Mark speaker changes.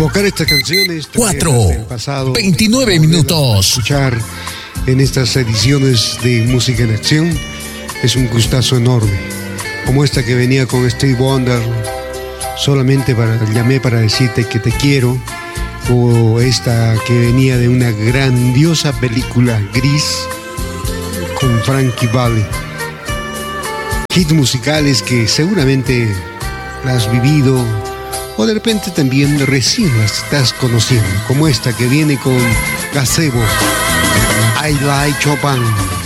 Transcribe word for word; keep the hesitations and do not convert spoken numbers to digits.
Speaker 1: invocar estas canciones.
Speaker 2: Cuatro, veintinueve minutos.
Speaker 1: Escuchar en estas ediciones de Música en Acción es un gustazo enorme. Como esta que venía con Stevie Wonder, solamente para, llamé para decirte que te quiero. O esta que venía de una grandiosa película, Gris, con Frankie Valli. Hits musicales que seguramente las has vivido o de repente también recién las estás conociendo, como esta que viene con Gazebo, I Like Chopin.